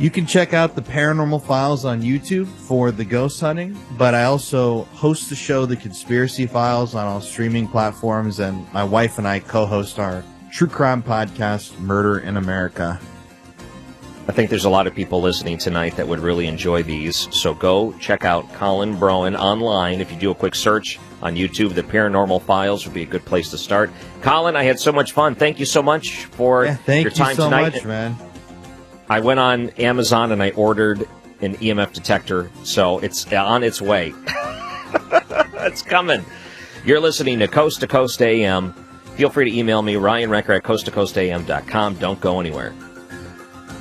You can check out the Paranormal Files on YouTube for the ghost hunting, but I also host the show The Conspiracy Files on all streaming platforms, and my wife and I co-host our true crime podcast, Murder in America. I think there's a lot of people listening tonight that would really enjoy these, so go check out Colin Broen online. If you do a quick search on YouTube, The Paranormal Files would be a good place to start. Colin, I had so much fun. Thank you so much for your time tonight. Thank you so much, man. I went on Amazon and I ordered an EMF detector, so it's on its way. It's coming. You're listening to Coast AM. Feel free to email me, Ryan Recker at coasttocoastam.com. Don't go anywhere.